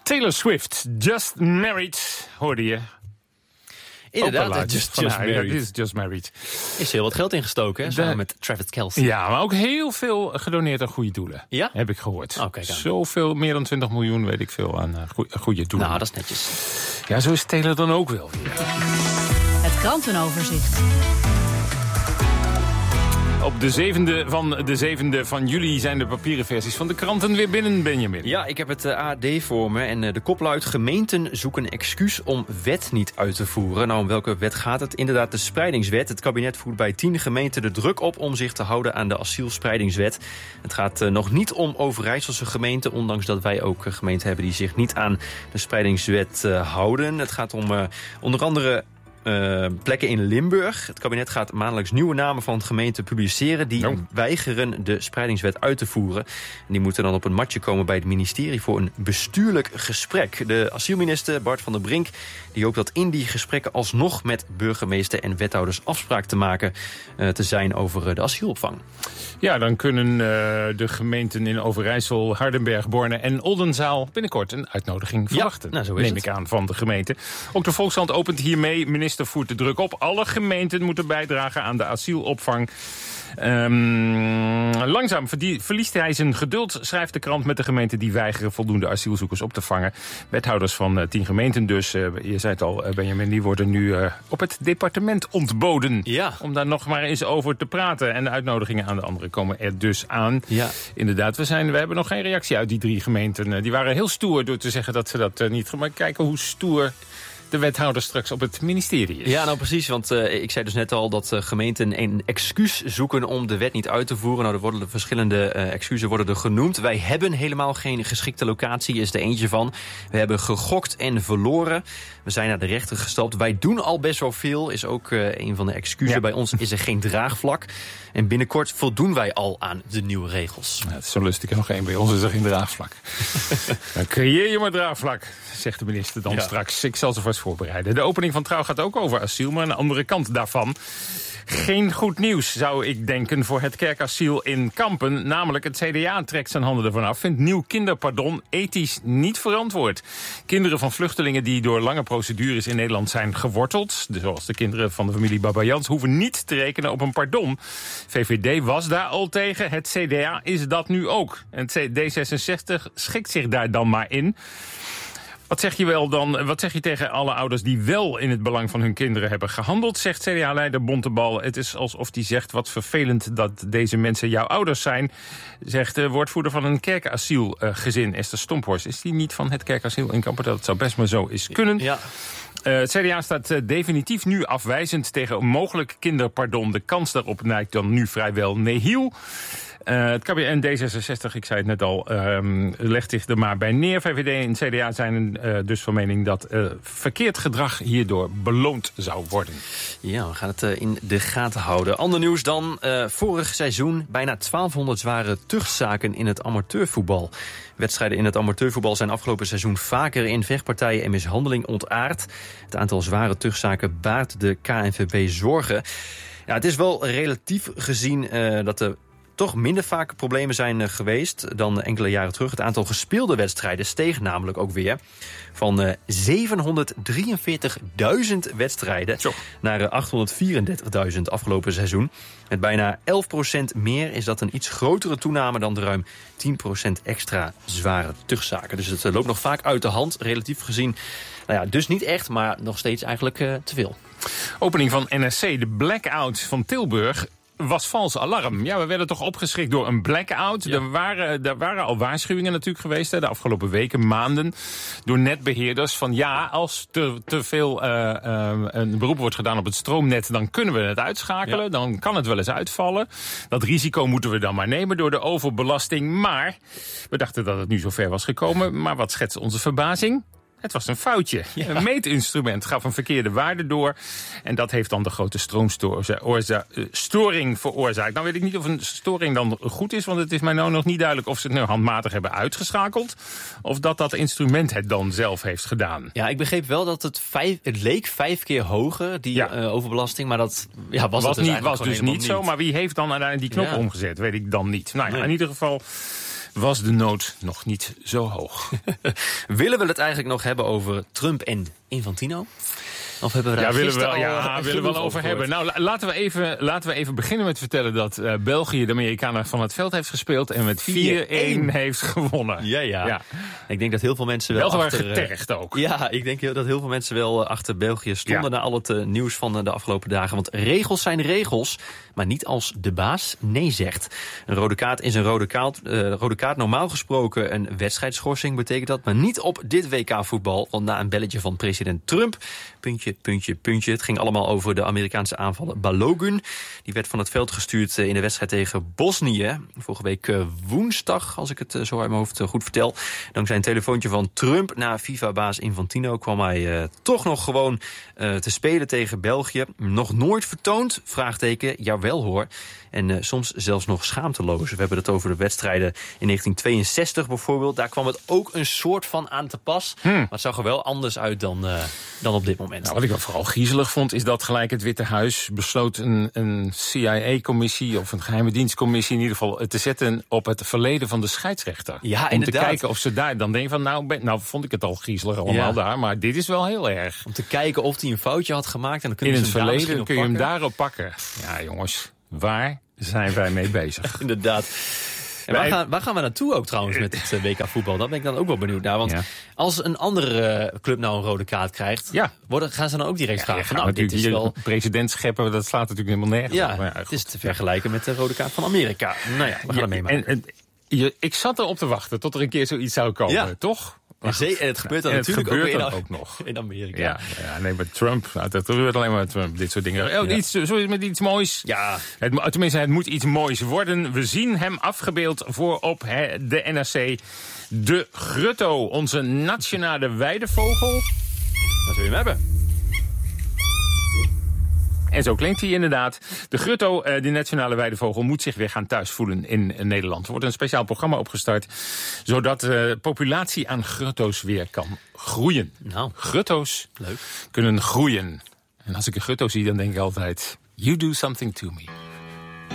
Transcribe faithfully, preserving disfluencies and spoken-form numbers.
Taylor Swift, Just Married, hoorde je. Inderdaad, just, just haar, married. Ja, is Just Married. Is heel wat geld ingestoken, hè? Samen de, met Travis Kelce. Ja, maar ook heel veel gedoneerd aan goede doelen. Ja? Heb ik gehoord. Oh, kijk aan. Zoveel, meer dan twintig miljoen, weet ik veel, aan uh, goede, goede doelen. Nou, dat is netjes. Ja, zo is Taylor dan ook wel weer. Het krantenoverzicht. Op de zevende van de zevende van juli zijn de papieren versies van de kranten weer binnen, Benjamin. Ja, ik heb het uh, A D voor me en uh, de kop luidt: gemeenten zoeken excuus om wet niet uit te voeren. Nou, om welke wet gaat het? Inderdaad, de spreidingswet. Het kabinet voert bij tien gemeenten de druk op om zich te houden aan de asielspreidingswet. Het gaat uh, nog niet om Overijsselse gemeenten, ondanks dat wij ook uh, gemeenten hebben die zich niet aan de spreidingswet uh, houden. Het gaat om uh, onder andere Uh, plekken in Limburg. Het kabinet gaat maandelijks nieuwe namen van gemeenten publiceren die oh. weigeren de spreidingswet uit te voeren. En die moeten dan op een matje komen bij het ministerie voor een bestuurlijk gesprek. De asielminister Bart van der Brink die hoopt dat in die gesprekken alsnog met burgemeester en wethouders afspraak te maken uh, te zijn over uh, de asielopvang. Ja, dan kunnen uh, de gemeenten in Overijssel, Hardenberg, Borne en Oldenzaal binnenkort een uitnodiging verwachten. Ja, nou, zo is neem het. ik aan van de gemeente. Ook de Volkskrant opent hiermee. Minister voert de druk op. Alle gemeenten moeten bijdragen aan de asielopvang. Um, langzaam verliest hij zijn geduld, schrijft de krant, met de gemeenten die weigeren voldoende asielzoekers op te vangen. Wethouders van uh, tien gemeenten dus, uh, je zei het al, uh, Benjamin, die worden nu uh, op het departement ontboden. Ja. Om daar nog maar eens over te praten. En de uitnodigingen aan de anderen komen er dus aan. Ja. Inderdaad, we, zijn, we hebben nog geen reactie uit die drie gemeenten. Uh, die waren heel stoer door te zeggen dat ze dat uh, niet... Maar kijken hoe stoer de wethouder straks op het ministerie is. Ja, nou precies, want uh, ik zei dus net al dat uh, gemeenten een excuus zoeken om de wet niet uit te voeren. Nou, er worden de verschillende uh, excuses worden er genoemd. Wij hebben helemaal geen geschikte locatie, is er eentje van. We hebben gegokt en verloren. We zijn naar de rechter gestapt. Wij doen al best wel veel, is ook uh, een van de excuses. Ja. Bij ons is er geen draagvlak. En binnenkort voldoen wij al aan de nieuwe regels. Ja, het is zo lustig er nog één. Bij ons is er geen draagvlak. Dan creëer je maar draagvlak, zegt de minister dan ja. straks. Ik zal ze vast voorbereiden. De opening van Trouw gaat ook over asiel, maar aan de andere kant daarvan geen goed nieuws, zou ik denken, voor het kerkasiel in Kampen. Namelijk, het C D A trekt zijn handen ervan af. Vindt nieuw kinderpardon ethisch niet verantwoord. Kinderen van vluchtelingen die door lange procedures in Nederland zijn geworteld, zoals de kinderen van de familie Babayans, hoeven niet te rekenen op een pardon. V V D was daar al tegen. Het C D A is dat nu ook. En D zesenzestig schikt zich daar dan maar in. Wat zeg je wel dan? Wat zeg je tegen alle ouders die wel in het belang van hun kinderen hebben gehandeld? Zegt C D A-leider Bontebal. Het is alsof hij zegt, wat vervelend dat deze mensen jouw ouders zijn. Zegt de woordvoerder van een kerkasielgezin, uh, Esther Stomphorst. Is die niet van het kerkasiel in Kampen? Dat zou best maar zo eens kunnen. Ja. Uh, het C D A staat uh, definitief nu afwijzend tegen een mogelijk kinderpardon. De kans daarop lijkt dan nu vrijwel nihil. Uh, het kabinet en D zesenzestig, ik zei het net al, um, legt zich er maar bij neer. V V D en C D A zijn uh, dus van mening dat uh, verkeerd gedrag hierdoor beloond zou worden. Ja, we gaan het uh, in de gaten houden. Ander nieuws dan. Uh, vorig seizoen bijna twaalfhonderd zware tuchtzaken in het amateurvoetbal. Wedstrijden in het amateurvoetbal zijn afgelopen seizoen vaker in vechtpartijen en mishandeling ontaard. Het aantal zware tuchtzaken baart de K N V B zorgen. Ja, het is wel relatief gezien uh, dat de toch minder vaak problemen zijn geweest dan enkele jaren terug. Het aantal gespeelde wedstrijden steeg namelijk ook weer van uh, zevenhonderddrieënveertigduizend wedstrijden Zo. naar uh, achthonderdvierendertigduizend afgelopen seizoen. Met bijna elf procent meer is dat een iets grotere toename dan de ruim tien procent extra zware tuchtzaken. Dus het uh, loopt nog vaak uit de hand, relatief gezien. Nou ja, dus niet echt, maar nog steeds eigenlijk uh, te veel. Opening van N R C, de blackout van Tilburg was vals alarm. Ja, we werden toch opgeschrikt door een blackout. Ja. Er, waren, er waren al waarschuwingen natuurlijk geweest hè, de afgelopen weken, maanden, door netbeheerders van ja, als te, te veel uh, uh, een beroep wordt gedaan op het stroomnet, dan kunnen we het uitschakelen. Ja. Dan kan het wel eens uitvallen. Dat risico moeten we dan maar nemen door de overbelasting. Maar we dachten dat het nu zover was gekomen. Maar wat schetst onze verbazing? Het was een foutje. Ja. Een meetinstrument gaf een verkeerde waarde door. En dat heeft dan de grote stroomstoring veroorzaakt. Nou weet ik niet of een storing dan goed is. Want het is mij nou nog niet duidelijk of ze het nu handmatig hebben uitgeschakeld. Of dat dat instrument het dan zelf heeft gedaan. Ja, ik begreep wel dat het vijf, het leek vijf keer hoger, die ja. uh, overbelasting. Maar dat ja, was, was, het dus niet, was dus niet zo. niet. Maar wie heeft dan uiteindelijk die knop ja. omgezet? Weet ik dan niet. Nou ja, nee. in ieder geval was de nood nog niet zo hoog. Willen we het eigenlijk nog hebben over Trump en Infantino? Of hebben we daar ja, willen we wel, al, ja, willen we wel over hebben. Nou, laten we, even, laten we even beginnen met vertellen dat uh, België de Amerikanen van het veld heeft gespeeld en met vier-een heeft gewonnen. Ja, ja, ja. Ik denk dat heel veel mensen wel Belgen achter... waren getergd ook. Ja, ik denk dat heel veel mensen wel achter België stonden ja. na al het uh, nieuws van uh, de afgelopen dagen. Want regels zijn regels, maar niet als de baas nee zegt. Een rode kaart is een rode kaart. Uh, rode kaart normaal gesproken een wedstrijdschorsing betekent dat, maar niet op dit W K-voetbal. Want na een belletje van president Trump, puntje, puntje, puntje. Het ging allemaal over de Amerikaanse aanvaller Balogun. Die werd van het veld gestuurd in de wedstrijd tegen Bosnië. Vorige week woensdag, als ik het zo uit mijn hoofd goed vertel. Dankzij een telefoontje van Trump naar FIFA-baas Infantino kwam hij uh, toch nog gewoon uh, te spelen tegen België. Nog nooit vertoond? Vraagteken, jawel hoor. En uh, soms zelfs nog schaamteloos. We hebben het over de wedstrijden in negentien tweeënzestig bijvoorbeeld. Daar kwam het ook een soort van aan te pas. Hmm. Maar het zag er wel anders uit dan, uh, dan op dit moment. Nou, wat ik wel vooral griezelig vond, is dat gelijk het Witte Huis besloot een, een C I A-commissie of een geheime dienstcommissie in ieder geval te zetten op het verleden van de scheidsrechter. Ja, om inderdaad. te kijken of ze daar, dan denk je van, nou, ben, nou vond ik het al griezelig allemaal ja. daar, maar dit is wel heel erg. Om te kijken of hij een foutje had gemaakt. En dan kun je in het verleden kun je hem pakken. daarop pakken. Ja, jongens, waar zijn wij mee bezig? Inderdaad. En waar, gaan, waar gaan we naartoe ook trouwens met het W K voetbal? Dat ben ik dan ook wel benieuwd naar. Want ja. als een andere club nou een rode kaart krijgt, ja. worden, gaan ze dan ook direct vragen. Ja, van, nou, dit is wel president scheppen, dat slaat natuurlijk helemaal nergens ja, op. Ja, het is te vergelijken met de rode kaart van Amerika. Nou ja, we gaan ja, er meemaken. En, en, je, ik zat erop te wachten tot er een keer zoiets zou komen, ja. toch? En, zee, en het gebeurt dan en natuurlijk het gebeurt ook, dan ook nog in Amerika. Ja, ja, nee, met Trump. Nou, dat gebeurt alleen maar met Trump, dit soort dingen. Oh, ja. iets, zoiets met iets moois. Ja. Het, tenminste, het moet iets moois worden. We zien hem afgebeeld voorop he, de N R C. De grutto, onze nationale weidevogel. Dat wil je hem hebben. En zo klinkt hij inderdaad. De grutto, de nationale weidevogel, moet zich weer gaan thuis voelen in Nederland. Er wordt een speciaal programma opgestart, zodat de populatie aan grutto's weer kan groeien. Nou, grutto's leuk. kunnen groeien. En als ik een grutto zie, dan denk ik altijd, you do something to me.